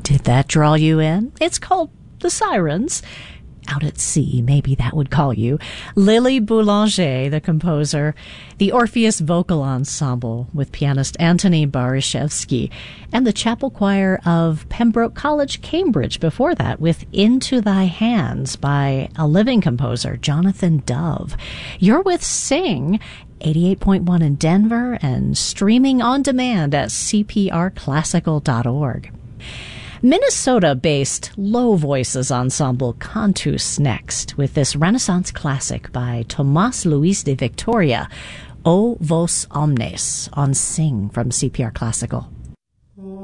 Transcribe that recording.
Did that draw you in? It's called The Sirens. Out at Sea, maybe that would call you. Lily Boulanger, the composer. The Orpheus Vocal Ensemble with pianist Antony Barishevsky. And the chapel choir of Pembroke College, Cambridge before that with Into Thy Hands by a living composer, Jonathan Dove. You're with Sing, 88.1 in Denver and streaming on demand at cprclassical.org. Minnesota-based Low Voices ensemble Cantus next with this Renaissance classic by Tomás Luis de Victoria, O Vos Omnes, on Sing from CPR Classical.